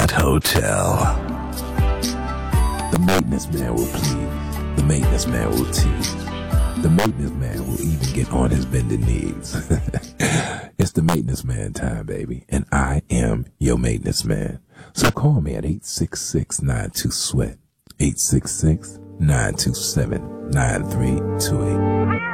Resort Hotel. The maintenance man will plead. The maintenance man will tease. The maintenance man will even get on his bending knees. It's the maintenance man time, baby. And I am your maintenance man. So call me at 866-92-SWEAT. 866-927-9328.